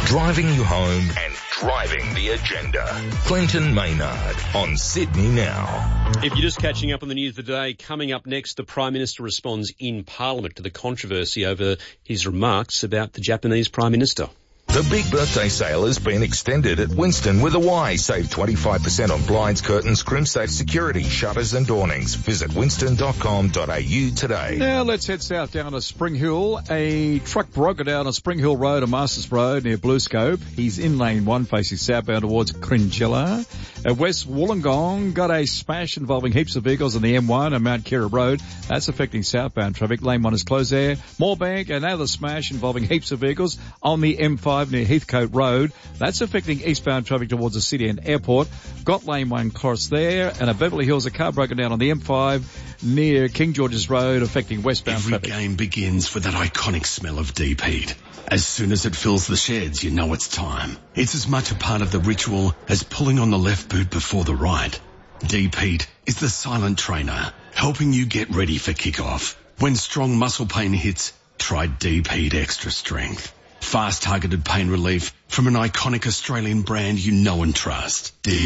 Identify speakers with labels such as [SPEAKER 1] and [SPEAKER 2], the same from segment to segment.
[SPEAKER 1] driving you home and driving the agenda. Clinton Maynard on Sydney Now.
[SPEAKER 2] If you're just catching up on the news of the day, coming up next, the Prime Minister responds in Parliament to the controversy over his remarks about the Japanese Prime Minister.
[SPEAKER 1] The big birthday sale has been extended at Winston with a Y. Save 25% on blinds, curtains, crimp-safe security, shutters and awnings. Visit winston.com.au today.
[SPEAKER 3] Now let's head south down to Spring Hill. A truck broke down on Spring Hill Road and Masters Road near Blue Scope. He's in lane 1 facing southbound towards Cringilla. At West Wollongong, got a smash involving heaps of vehicles on the M1 and Mount Kira Road. That's affecting southbound traffic. Lane 1 is closed there. Moorebank, another smash involving heaps of vehicles on the M5 near Heathcote Road. That's affecting eastbound traffic towards the city and airport. Got lane 1 crossed there. And at Beverly Hills, a car broken down on the M5 near King George's Road, affecting westbound traffic.
[SPEAKER 4] Every game begins with that iconic smell of deep heat. As soon as it fills the sheds, you know it's time. It's as much a part of the ritual as pulling on the left boot before the right. Deep heat is the silent trainer, helping you get ready for kickoff. When strong muscle pain hits, try Deep Heat Extra Strength. Fast targeted pain relief from an iconic Australian brand you know and trust. Deep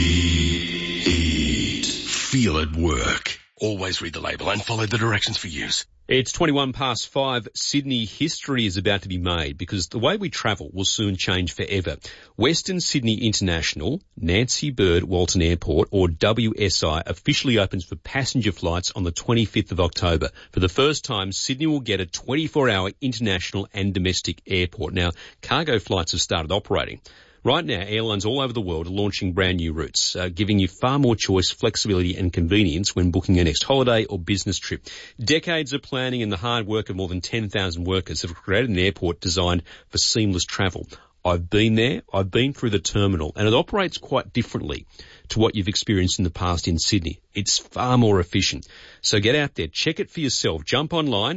[SPEAKER 4] Heat. Feel it work. Always read the label and follow the directions for use.
[SPEAKER 2] It's 5:21. Sydney history is about to be made because the way we travel will soon change forever. Western Sydney International, Nancy Bird Walton Airport, or WSI, officially opens for passenger flights on the 25th of October. For the first time, Sydney will get a 24-hour international and domestic airport. Now, cargo flights have started operating. Right now, airlines all over the world are launching brand new routes, giving you far more choice, flexibility and convenience when booking your next holiday or business trip. Decades of planning and the hard work of more than 10,000 workers have created an airport designed for seamless travel. I've been there, I've been through the terminal, and it operates quite differently to what you've experienced in the past in Sydney. It's far more efficient. So get out there, check it for yourself. Jump online,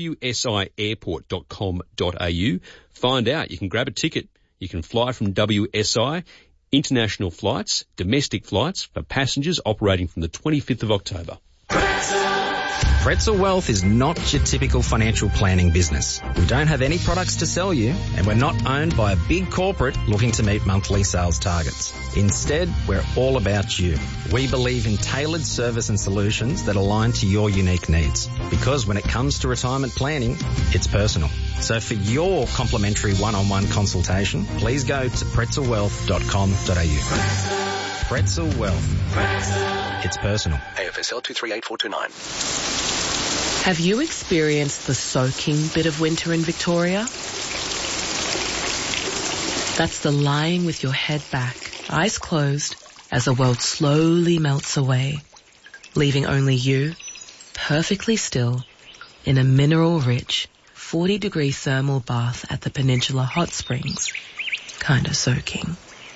[SPEAKER 2] wsiairport.com.au. Find out. You can grab a ticket. You can fly from WSI, international flights, domestic flights for passengers operating from the 25th of October.
[SPEAKER 5] Pretzel Wealth is not your typical financial planning business. We don't have any products to sell you, and we're not owned by a big corporate looking to meet monthly sales targets. Instead, we're all about you. We believe in tailored service and solutions that align to your unique needs. Because when it comes to retirement planning, it's personal. So for your complimentary one-on-one consultation, please go to pretzelwealth.com.au. Pretzel Wealth. It's personal.
[SPEAKER 4] AFSL 238429.
[SPEAKER 6] Have you experienced the soaking bit of winter in Victoria? That's the lying with your head back, eyes closed, as the world slowly melts away, leaving only you, perfectly still, in a mineral-rich, 40-degree thermal bath at the Peninsula Hot Springs, kinda soaking.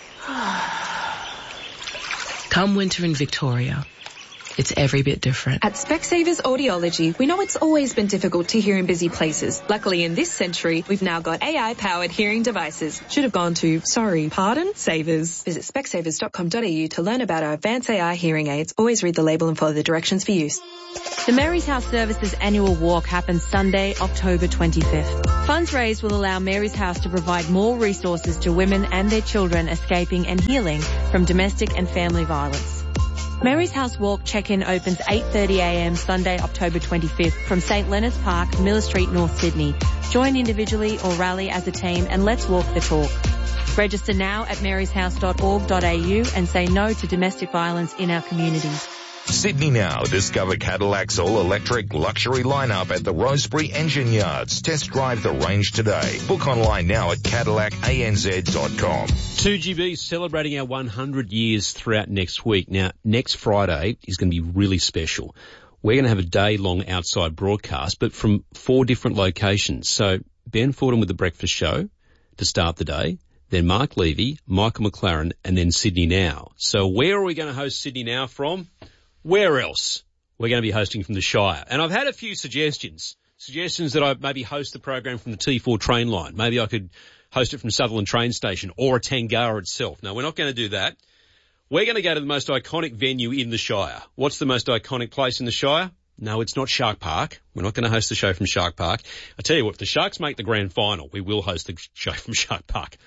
[SPEAKER 6] Come winter in Victoria. It's every bit different.
[SPEAKER 7] At Specsavers Audiology, we know it's always been difficult to hear in busy places. Luckily, in this century, we've now got AI-powered hearing devices. Should have gone to, Savers. Visit specsavers.com.au to learn about our advanced AI hearing aids. Always read the label and follow the directions for use.
[SPEAKER 8] The Mary's House Services annual walk happens Sunday, October 25th. Funds raised will allow Mary's House to provide more resources to women and their children escaping and healing from domestic and family violence. Mary's House Walk check-in opens 8:30am Sunday, October 25th from St Leonard's Park, Miller Street, North Sydney. Join individually or rally as a team and let's walk the talk. Register now at maryshouse.org.au and say no to domestic violence in our communities.
[SPEAKER 1] Sydney Now. Discover Cadillac's all-electric luxury lineup at the Rosebery Engine Yards. Test drive the range today. Book online now at CadillacANZ.com.
[SPEAKER 2] 2GB celebrating our 100 years throughout next week. Now, next Friday is going to be really special. We're going to have a day-long outside broadcast, but from 4 different locations. So Ben Fordham with The Breakfast Show to start the day, then Mark Levy, Michael McLaren, and then Sydney Now. So where are we going to host Sydney Now from? Where else? We're going to be hosting from the Shire. And I've had a few suggestions that I maybe host the program from the T4 train line. Maybe I could host it from Sutherland train station or a Tangara itself. No, we're not going to do that. We're going to go to the most iconic venue in the Shire. What's the most iconic place in the Shire? No, it's not Shark Park. We're not going to host the show from Shark Park. I tell you what, if the Sharks make the grand final, we will host the show from Shark Park.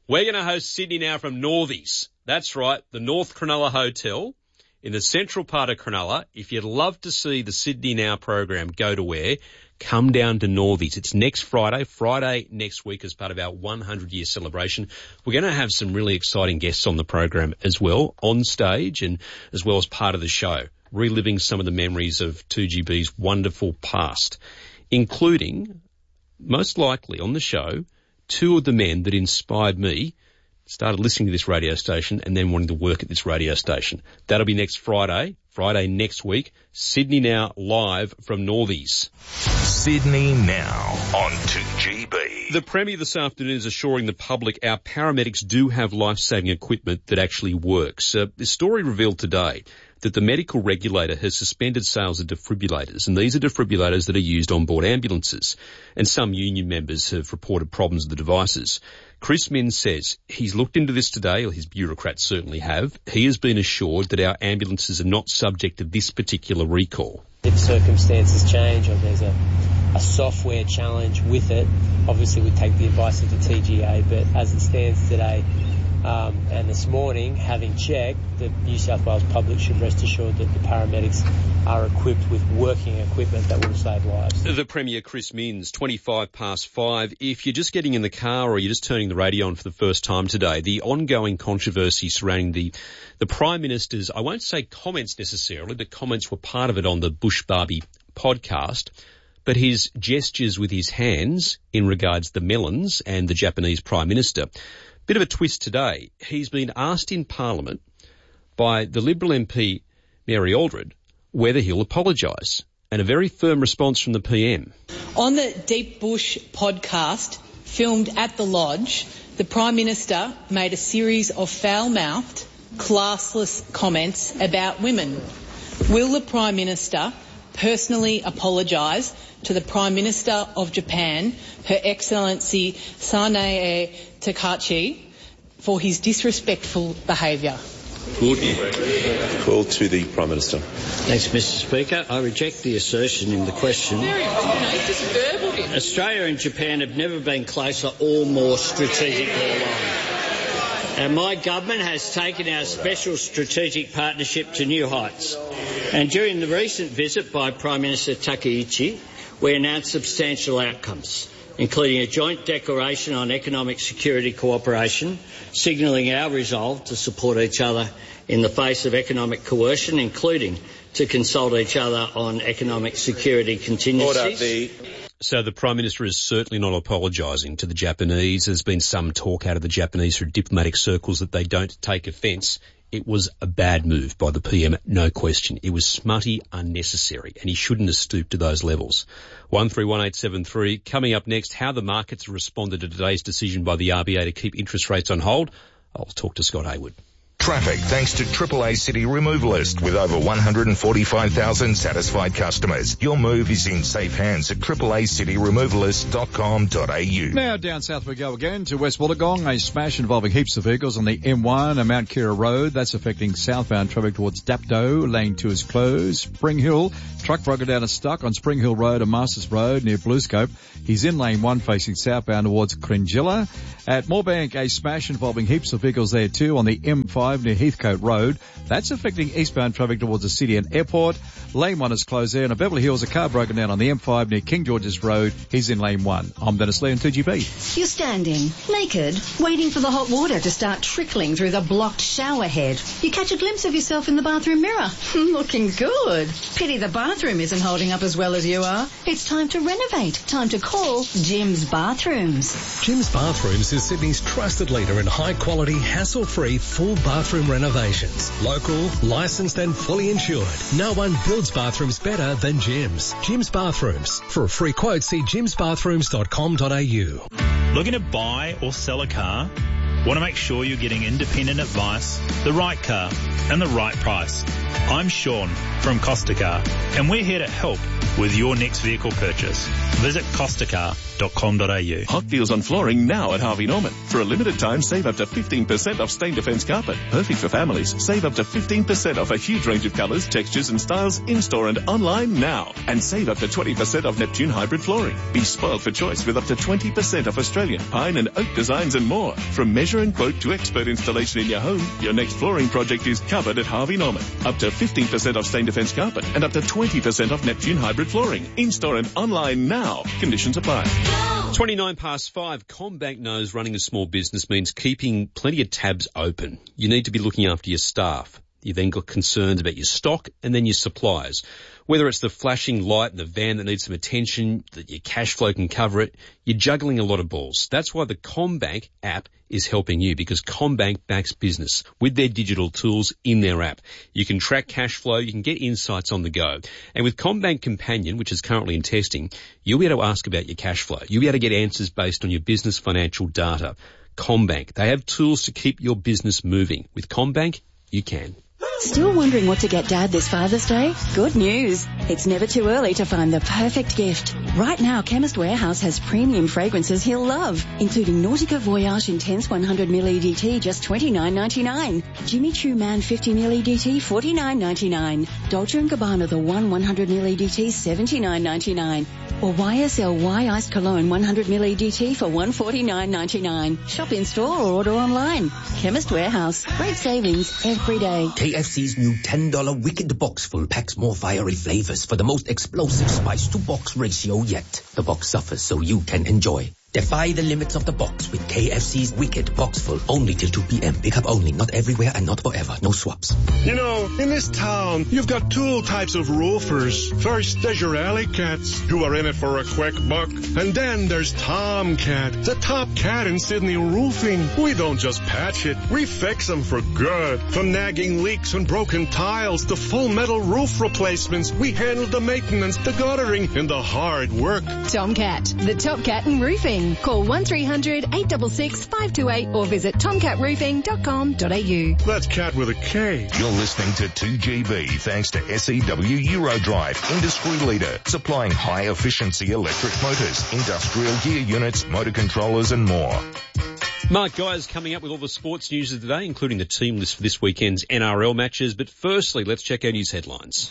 [SPEAKER 2] We're going to host Sydney Now from Northies. That's right, the North Cronulla Hotel in the central part of Cronulla. If you'd love to see the Sydney Now program go to where, come down to Northies. It's next Friday next week as part of our 100-year celebration. We're going to have some really exciting guests on the program as well, on stage and as well as part of the show, reliving some of the memories of 2GB's wonderful past, including, most likely on the show, two of the men that inspired me, started listening to this radio station and then wanting to work at this radio station. That'll be next Friday next week. Sydney Now live from Northies.
[SPEAKER 1] Sydney Now on 2GB.
[SPEAKER 2] The Premier this afternoon is assuring the public our paramedics do have life-saving equipment that actually works. The story revealed today that the medical regulator has suspended sales of defibrillators, and these are defibrillators that are used on board ambulances, and some union members have reported problems with the devices. Chris Minns says he's looked into this today, or his bureaucrats certainly have. He has been assured that our ambulances are not subject to this particular recall.
[SPEAKER 9] If circumstances change or there's a software challenge with it, obviously we take the advice of the TGA, but as it stands today, and this morning, having checked, the New South Wales public should rest assured that the paramedics are equipped with working equipment that will save lives.
[SPEAKER 2] The Premier, Chris Minns, 5:25. If you're just getting in the car or you're just turning the radio on for the first time today, the ongoing controversy surrounding the Prime Minister's, I won't say comments necessarily, but comments were part of it on the Bush Barbie podcast, but his gestures with his hands in regards to the melons and the Japanese Prime Minister. Bit of a twist today. He's been asked in Parliament by the Liberal MP, Mary Aldred, whether he'll apologise. And a very firm response from the PM.
[SPEAKER 10] On the Deep Bush podcast, filmed at the Lodge, the Prime Minister made a series of foul-mouthed, classless comments about women. Will the Prime Minister personally apologise to the Prime Minister of Japan, Her Excellency Sanae Takachi, for his disrespectful behaviour?
[SPEAKER 11] Call to the Prime Minister.
[SPEAKER 12] Thanks, Mr. Speaker. I reject the assertion in the question. Australia and Japan have never been closer or more strategically aligned. And my government has taken our special strategic partnership to new heights. And during the recent visit by Prime Minister Takaichi, we announced substantial outcomes, including a joint declaration on economic security cooperation, signalling our resolve to support each other in the face of economic coercion, including to consult each other on economic security contingencies.
[SPEAKER 2] So the Prime Minister is certainly not apologising to the Japanese. There's been some talk out of the Japanese through diplomatic circles that they don't take offence. It was a bad move by the PM, no question. It was smutty, unnecessary, and he shouldn't have stooped to those levels. 131873. Coming up next, how the markets responded to today's decision by the RBA to keep interest rates on hold. I'll talk to Scott Hayward.
[SPEAKER 1] Traffic thanks to AAA City Removalist with over 145,000 satisfied customers. Your move is in safe hands at AAACityRemovalist.com.au.
[SPEAKER 3] Now down south we go again to West Wollongong. A smash involving heaps of vehicles on the M1 and Mount Kira Road. That's affecting southbound traffic towards Dapto. Lane 2 is closed. Spring Hill, truck broken down and stuck on Spring Hill Road and Masters Road near Bluescope. He's in lane 1 facing southbound towards Cringilla. At Moorebank, a smash involving heaps of vehicles there too on the M5 near Heathcote Road. That's affecting eastbound traffic towards the city and airport. Lane 1 is closed there. And at Beverly Hills, a car broken down on the M5 near King George's Road. He's in lane 1. I'm Dennis Lee on 2GB.
[SPEAKER 13] You're standing, naked, waiting for the hot water to start trickling through the blocked shower head. You catch a glimpse of yourself in the bathroom mirror. Looking good. Pity the bathroom isn't holding up as well as you are. It's time to renovate. Time to call Jim's Bathrooms.
[SPEAKER 14] Jim's Bathrooms is Sydney's trusted leader in high-quality, hassle-free, full bathroom renovations. Local, licensed and fully insured. No one builds bathrooms better than Jim's. Jim's Bathrooms. For a free quote, see jimsbathrooms.com.au.
[SPEAKER 15] Looking to buy or sell a car? Want to make sure you're getting independent advice, the right car, and the right price? I'm Sean from Costa Car, and we're here to help with your next vehicle purchase. Visit costacar.com.au.
[SPEAKER 11] Hot deals on flooring now at Harvey Norman. For a limited time, save up to 15% off Stain Defence carpet. Perfect for families. Save up to 15% off a huge range of colours, textures and styles in-store and online now. And save up to 20% off Neptune hybrid flooring. Be spoiled for choice with up to 20% off Australian pine and oak designs and more. From measure and quote to expert installation in your home, your next flooring project is covered at Harvey Norman. Up to 15% off Stain Defence carpet and up to 20% off Neptune hybrid flooring. In-store and online now. Conditions apply.
[SPEAKER 2] 5:29. CommBank knows running a small business means keeping plenty of tabs open. You need to be looking after your staff. You've then got concerns about your stock and then your suppliers. Whether it's the flashing light in the van that needs some attention, that your cash flow can cover it, you're juggling a lot of balls. That's why the CommBank app is helping you, because CommBank backs business with their digital tools in their app. You can track cash flow, you can get insights on the go. And with CommBank Companion, which is currently in testing, you'll be able to ask about your cash flow. You'll be able to get answers based on your business financial data. CommBank, they have tools to keep your business moving. With CommBank, you can.
[SPEAKER 16] Still wondering what to get Dad this Father's Day? Good news. It's never too early to find the perfect gift. Right now, Chemist Warehouse has premium fragrances he'll love, including Nautica Voyage Intense 100ml EDT, just $29.99. Jimmy Choo Man 50ml EDT, $49.99. Dolce & Gabbana The One 100ml EDT, $79.99. Or YSL Iced Cologne 100ml EDT for $149.99. Shop in store or order online. Chemist Warehouse. Great savings every day.
[SPEAKER 17] KFC's new $10 Wicked Boxful packs more fiery flavors for the most explosive spice-to-box ratio yet. The box suffers so you can enjoy. Defy the limits of the box with KFC's Wicked Boxful. Only till 2 p.m. Pick up only. Not everywhere and not forever. No swaps.
[SPEAKER 18] You know, in this town, you've got two types of roofers. First, there's your alley cats, who are in it for a quick buck. And then there's Tomcat, the top cat in Sydney roofing. We don't just patch it, we fix them for good. From nagging leaks and broken tiles to full metal roof replacements, we handle the maintenance, the guttering, and the hard work.
[SPEAKER 19] Tomcat, the top cat in roofing. Call 1300 866 528 or visit tomcatroofing.com.au.
[SPEAKER 18] That's cat with a K.
[SPEAKER 1] You're listening to 2GB thanks to SEW Eurodrive, industry leader, supplying high-efficiency electric motors, industrial gear units, motor controllers and more.
[SPEAKER 2] Mark Guy's coming up with all the sports news of the day, including the team list for this weekend's NRL matches. But firstly, let's check our news headlines.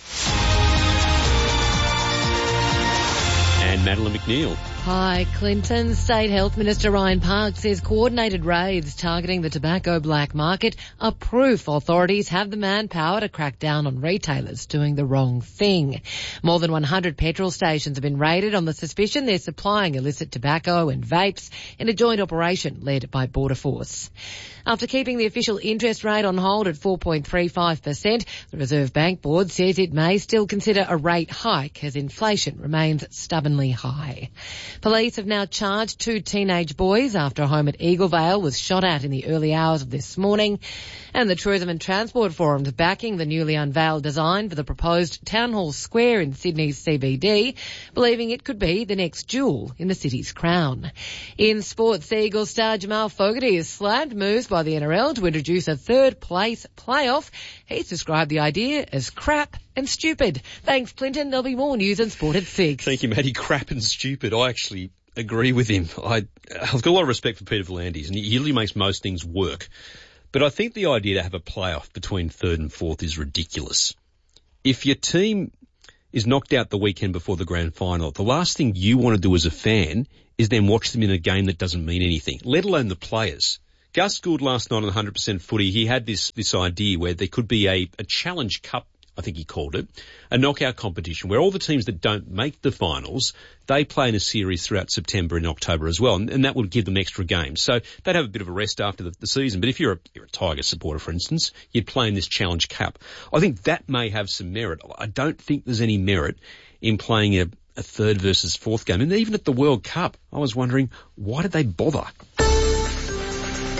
[SPEAKER 2] And Madeline McNeil.
[SPEAKER 20] Hi, Clinton. State Health Minister Ryan Park says coordinated raids targeting the tobacco black market are proof authorities have the manpower to crack down on retailers doing the wrong thing. More than 100 petrol stations have been raided on the suspicion they're supplying illicit tobacco and vapes in a joint operation led by Border Force. After keeping the official interest rate on hold at 4.35%, the Reserve Bank Board says it may still consider a rate hike as inflation remains stubbornly high. Police have now charged 2 teenage boys after a home at Eaglevale was shot at in the early hours of this morning. And the Tourism and Transport Forum's backing the newly unveiled design for the proposed Town Hall Square in Sydney's CBD, believing it could be the next jewel in the city's crown. In sports, the Eagles star Jamal Fogarty has slammed moves by the NRL to introduce a third-place playoff. He's described the idea as crap and stupid. Thanks, Clinton. There'll be more news on Sport at 6.
[SPEAKER 2] Thank you, Matty. Crap and stupid. I actually agree with him. I've got a lot of respect for Peter V'landys, and he usually makes most things work. But I think the idea to have a playoff between third and fourth is ridiculous. If your team is knocked out the weekend before the grand final, the last thing you want to do as a fan is then watch them in a game that doesn't mean anything, let alone the players. Gus Gould last night on 100% footy, he had this idea where there could be a Challenge Cup, I think he called it, a knockout competition where all the teams that don't make the finals, they play in a series throughout September and October as well, and that would give them extra games. So they'd have a bit of a rest after the season. But if you're a Tiger supporter, for instance, you'd play in this Challenge Cup. I think that may have some merit. I don't think there's any merit in playing a third versus fourth game. And even at the World Cup, I was wondering, why did they bother?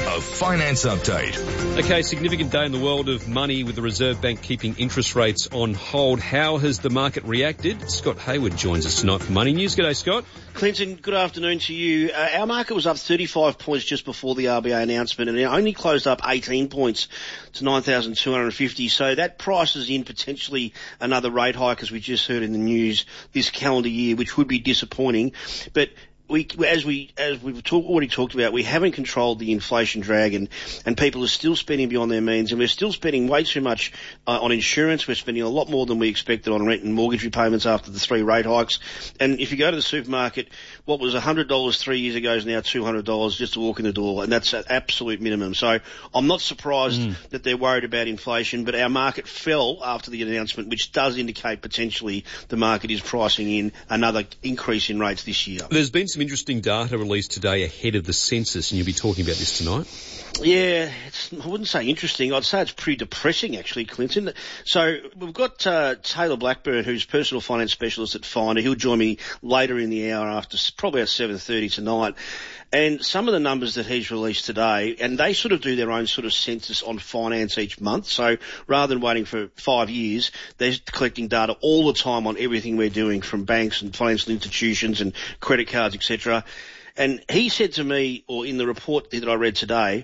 [SPEAKER 1] a finance update.
[SPEAKER 2] Okay, significant day in the world of money with the Reserve Bank keeping interest rates on hold. How has the market reacted? Scott Hayward joins us tonight for Money News. G'day, Scott.
[SPEAKER 21] Clinton, good afternoon to you. Our market was up 35 points just before the RBA announcement, and it only closed up 18 points to 9,250. So that prices in potentially another rate hike, as we just heard in the news, this calendar year, which would be disappointing. But as we've already talked about, we haven't controlled the inflation drag, and people are still spending beyond their means, and we're still spending way too much on insurance. We're spending a lot more than we expected on rent and mortgage repayments after the 3 rate hikes. And if you go to the supermarket, what was $100 3 years ago is now $200 just to walk in the door, and that's at absolute minimum. So I'm not surprised that they're worried about inflation, but our market fell after the announcement, which does indicate potentially the market is pricing in another increase in rates this year.
[SPEAKER 2] There's been some interesting data released today ahead of the census, and you'll be talking about this tonight.
[SPEAKER 21] Yeah, I wouldn't say interesting. I'd say it's pretty depressing, actually, Clinton. So we've got Taylor Blackburn, who's personal finance specialist at Finder. He'll join me later in the hour after probably at 7:30 tonight. And some of the numbers that he's released today, and they sort of do their own sort of census on finance each month. So rather than waiting for 5 years, they're collecting data all the time on everything we're doing from banks and financial institutions and credit cards, etc. And he said to me, or in the report that I read today,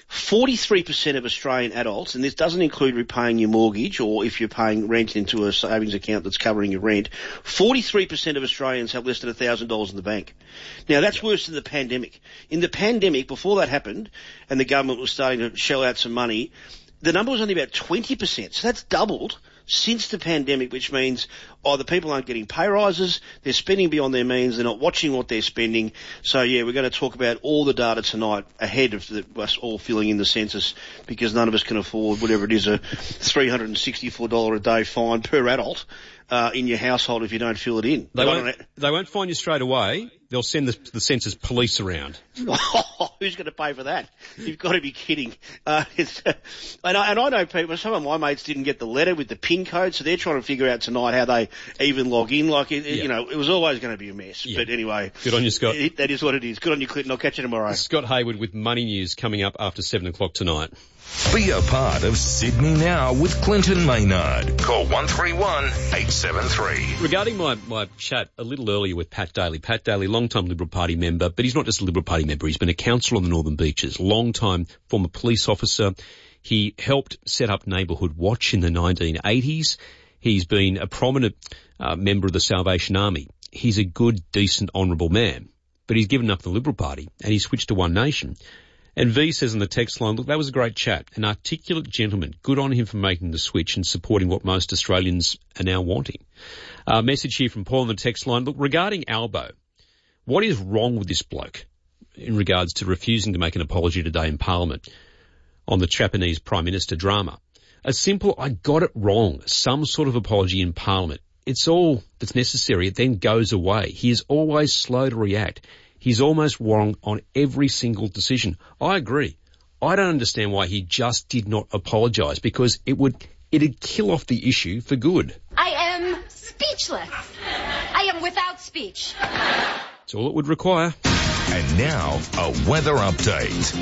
[SPEAKER 21] 43% of Australian adults, and this doesn't include repaying your mortgage or if you're paying rent into a savings account that's covering your rent, 43% of Australians have less than $1,000 in the bank. Now, that's worse than the pandemic. In the pandemic, before that happened, and the government was starting to shell out some money, the number was only about 20%. So that's doubled since the pandemic, which means either people aren't getting pay rises, they're spending beyond their means, they're not watching what they're spending. So, yeah, we're going to talk about all the data tonight ahead of us all filling in the census, because none of us can afford whatever it is, a $364 a day fine per adult in your household if you don't fill it in.
[SPEAKER 2] They won't fine you straight away. They'll send the census police around.
[SPEAKER 21] Who's going to pay for that? You've got to be kidding. And I know people, some of my mates didn't get the letter with the PIN code, so they're trying to figure out tonight how they even log in. You know, it was always going to be a mess. Yeah. But anyway.
[SPEAKER 2] Good on you, Scott.
[SPEAKER 21] That is what it is. Good on you, Clinton. I'll catch you tomorrow.
[SPEAKER 2] Scott Hayward with Money News coming up after 7 o'clock tonight.
[SPEAKER 1] Be a part of Sydney Now with Clinton Maynard. Call 131-873.
[SPEAKER 2] Regarding my chat a little earlier with Pat Daly. Pat Daly, long-time Liberal Party member, but he's not just a Liberal Party member. He's been a councillor on the Northern Beaches, long-time former police officer. He helped set up Neighbourhood Watch in the 1980s. He's been a prominent member of the Salvation Army. He's a good, decent, honourable man. But he's given up the Liberal Party and he switched to One Nation. And V says on the text line, look, that was a great chat. An articulate gentleman. Good on him for making the switch and supporting what most Australians are now wanting. Message here from Paul on the text line. Look, regarding Albo, what is wrong with this bloke in regards to refusing to make an apology today in Parliament on the Japanese Prime Minister drama? A simple, I got it wrong, some sort of apology in Parliament. It's all that's necessary. It then goes away. He is always slow to react. He's almost wrong on every single decision. I agree. I don't understand why he just did not apologise, because it'd kill off the issue for good.
[SPEAKER 22] I am speechless. I am without speech.
[SPEAKER 2] That's all it would require.
[SPEAKER 1] And now, a weather update.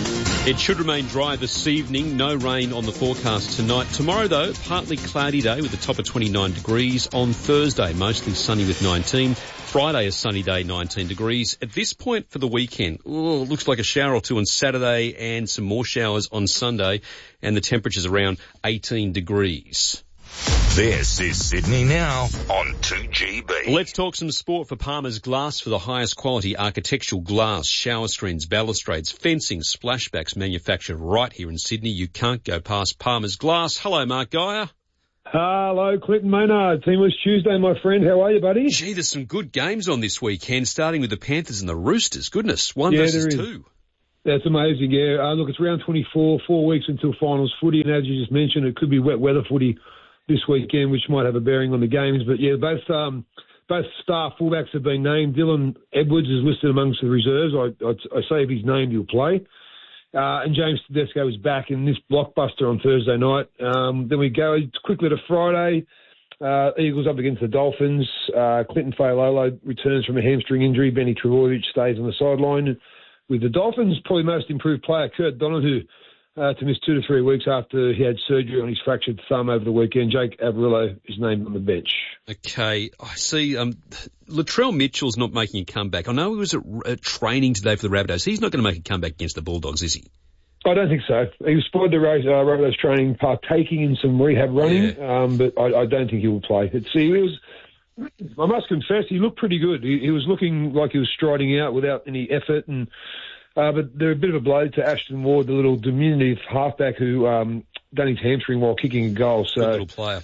[SPEAKER 2] It should remain dry this evening. No rain on the forecast tonight. Tomorrow, though, partly cloudy day with a top of 29 degrees. On Thursday, mostly sunny with 19. Friday, a sunny day, 19 degrees. At this point for the weekend, looks like a shower or two on Saturday and some more showers on Sunday. And the temperature's around 18 degrees.
[SPEAKER 1] This is Sydney Now on 2GB.
[SPEAKER 2] Let's talk some sport for Palmer's Glass for the highest quality architectural glass, shower screens, balustrades, fencing, splashbacks manufactured right here in Sydney. You can't go past Palmer's Glass. Hello, Mark Geyer.
[SPEAKER 23] Hello, Clinton Maynard. Teamless Tuesday, my friend. How are you, buddy?
[SPEAKER 2] Gee, there's some good games on this weekend, starting with the Panthers and the Roosters. Goodness, 1 versus 2.
[SPEAKER 23] That's amazing, yeah. Look, it's round 24, 4 weeks until finals footy, and as you just mentioned, it could be wet weather footy this weekend, which might have a bearing on the games. But yeah, both star fullbacks have been named. Dylan Edwards is listed amongst the reserves. I say if he's named, he'll play. And James Tedesco is back in this blockbuster on Thursday night. Then we go quickly to Friday. Eagles up against the Dolphins. Clinton Fayololo returns from a hamstring injury. Benny Trebojevic stays on the sideline. with the Dolphins. Probably most improved player, Kurt Donahue, to miss 2 to 3 weeks after he had surgery on his fractured thumb over the weekend. Jake Averillo is named on the bench.
[SPEAKER 2] Okay, I see. Latrell Mitchell's not making a comeback. I know he was at training today for the Rabbitohs. He's not going to make a comeback against the Bulldogs, is he? I
[SPEAKER 23] don't think so. He was spotted at Rabbitohs training, partaking in some rehab running, but I don't think he will play. I must confess, he looked pretty good. He was looking like he was striding out without any effort, but they're a bit of a blow to Ashton Ward, the little diminutive halfback who done his hamstring while kicking a goal. So,
[SPEAKER 2] good little player.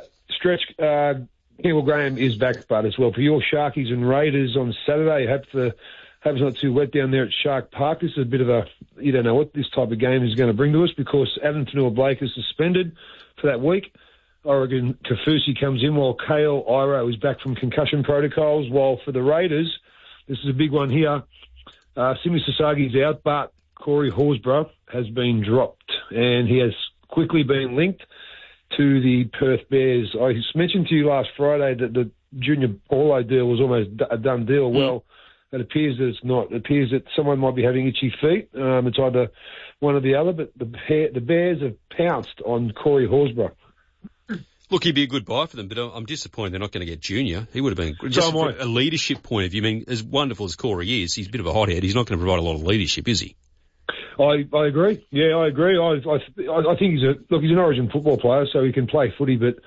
[SPEAKER 23] Campbell Graham is back, but as well for your Sharkies and Raiders on Saturday. Hope it's not too wet down there at Shark Park. This is a bit of you don't know what this type of game is going to bring to us because Adam Fanua-Blake is suspended for that week. Oregon Kafusi comes in while Kale Iro is back from concussion protocols. While for the Raiders, this is a big one here. Simi Sasagi's out, but Corey Horsburgh has been dropped, and he has quickly been linked to the Perth Bears. I mentioned to you last Friday that the Junior Paulo deal was almost a done deal. Well, it appears that it's not. It appears that someone might be having itchy feet. It's either one or the other, but the Bears have pounced on Corey Horsburgh.
[SPEAKER 2] Look, he'd be a good buy for them, but I'm disappointed they're not going to get Junior. He would have been just from a leadership point of view. I mean, as wonderful as Corey is, he's a bit of a hothead. He's not going to provide a lot of leadership, is he?
[SPEAKER 23] I agree. Yeah, I agree. I think he's an Origin football player, so he can play footy. But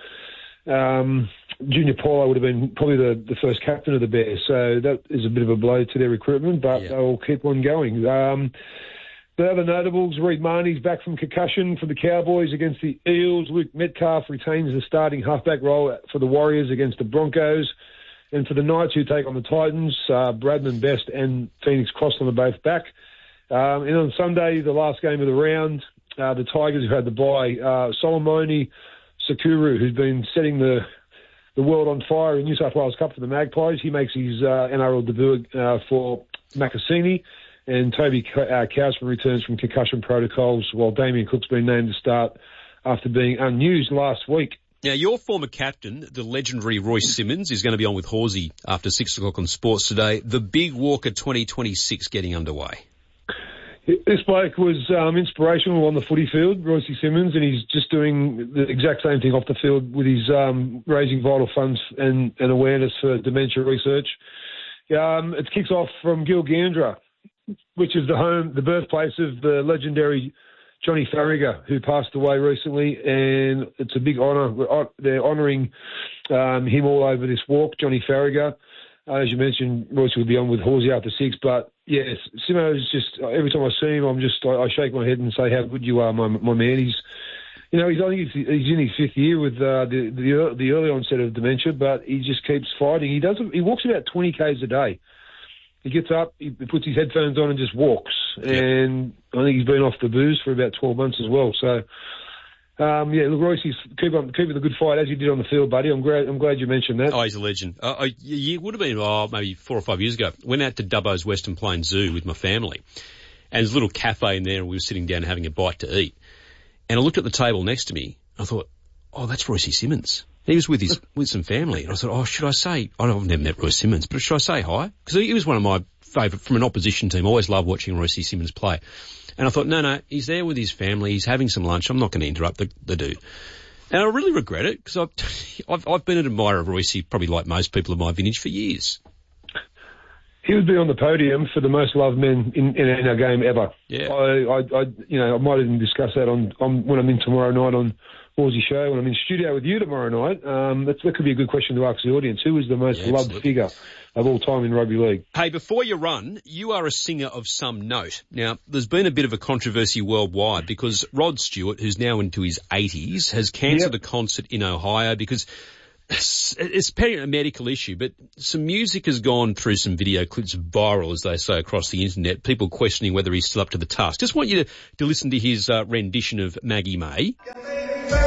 [SPEAKER 23] Junior Paulo would have been probably the first captain of the Bears, so that is a bit of a blow to their recruitment. But they'll keep on going. The other notables, Reed Marnie's back from concussion for the Cowboys against the Eels. Luke Metcalf retains the starting halfback role for the Warriors against the Broncos. And for the Knights, who take on the Titans, Bradman Best and Phoenix Crossland are both back. And on Sunday, the last game of the round, the Tigers who had the bye, Solomoni Sakuru, who's been setting the world on fire in New South Wales Cup for the Magpies. He makes his NRL debut for Macassini. And Toby Cowsman returns from concussion protocols while Damien Cook's been named to start after being unused last week.
[SPEAKER 2] Now, your former captain, the legendary Royce Simmons, is going to be on with Horsey after 6 o'clock on Sports Today. The Big Walker 2026 getting underway.
[SPEAKER 23] This bloke was inspirational on the footy field, Royce Simmons, and he's just doing the exact same thing off the field with his raising vital funds and awareness for dementia research. It kicks off from Gilgandra, which is the birthplace of the legendary Johnny Farragher, who passed away recently, and it's a big honour. They're honouring him all over this walk, Johnny Farragher. As you mentioned, Royce will be on with Horsey after 6, but yes, Simo's just, every time I see him, I shake my head and say, how good you are, my man. He's in his 5th year with the early onset of dementia, but he just keeps fighting. He walks about 20 Ks a day. He gets up, he puts his headphones on and just walks. And I think he's been off the booze for about 12 months as well. So, look, Royce, keeping the good fight as you did on the field, buddy. I'm glad you mentioned that.
[SPEAKER 2] Oh, he's a legend. It would have been, maybe 4 or 5 years ago. Went out to Dubbo's Western Plains Zoo with my family. And there's a little cafe in there and we were sitting down having a bite to eat. And I looked at the table next to me. I thought, oh, that's Royce Simmons. He was with some family. And I thought, should I say, I've never met Royce Simmons, but should I say hi? Because he was one of my favourite from an opposition team. I always loved watching Royce Simmons play. And I thought, no, he's there with his family. He's having some lunch. I'm not going to interrupt the dude. And I really regret it because I've been an admirer of Royce, probably like most people of my vintage, for years.
[SPEAKER 23] He would be on the podium for the most loved men in our game ever.
[SPEAKER 2] Yeah.
[SPEAKER 23] I might even discuss that on when I'm in tomorrow night on Horsey Show, when I'm in studio with you tomorrow night. That could be a good question to ask the audience. Who is the most loved figure of all time in rugby league?
[SPEAKER 2] Hey, before you run, you are a singer of some note. Now, there's been a bit of a controversy worldwide because Rod Stewart, who's now into his 80s, has cancelled a concert in Ohio because it's a medical issue, but some music has gone through some video clips viral, as they say, across the internet, people questioning whether he's still up to the task. Just want you to listen to his rendition of Maggie May.